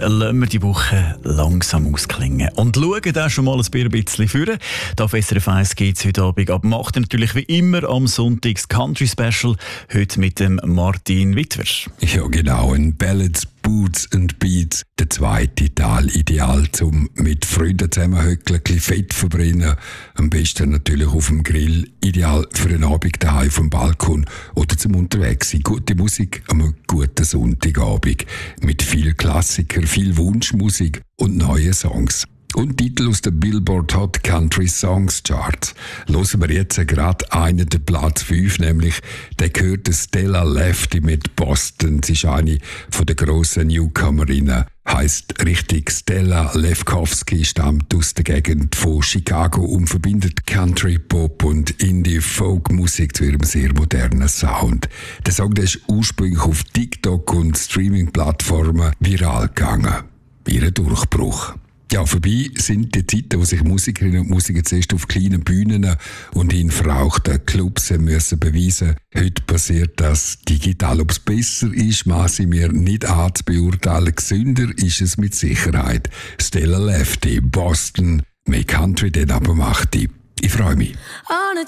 lassen wir die Woche langsam ausklingen. Und schauen da schon mal ein bisschen vor. Da auf SRF 1 geht es heute Abend ab 8 natürlich wie immer am Sonntags Country Special. Heute mit dem Martin Wittwer. Ja genau, ein Ballads, Boots and Beats. Der zweite Teil ideal zum mit Freunden zusammenhöckeln, ein bisschen Fett verbrennen. Am besten natürlich auf dem Grill. Ideal für einen Abend daheim vom Balkon oder zum Unterwegs sein. Gute Musik am guten Sonntagabend. Mit viel Klassiker, viel Wunschmusik und neuen Songs. Und Titel aus der Billboard Hot Country Songs Charts. Hören wir jetzt gerade einen der Platz 5, nämlich der gehört Stella Lefty mit Boston. Sie ist eine von der grossen Newcomerinnen. Heisst richtig Stella Lefkowski, stammt aus der Gegend von Chicago und verbindet Country, Pop und Indie-Folk-Musik zu ihrem sehr modernen Sound. Der Song der ist ursprünglich auf TikTok und Streaming-Plattformen viral gegangen. Ihr Durchbruch. Ja, vorbei sind die Zeiten, wo sich Musikerinnen und Musiker zuerst auf kleinen Bühnen und in verrauchten Clubs müssen beweisen. Heute passiert das digital. Ob es besser ist, maße ich mir nicht an zu beurteilen. Gesünder ist es mit Sicherheit. Stella Lefty, Boston, mehr Country, den aber macht die. Ich freue mich.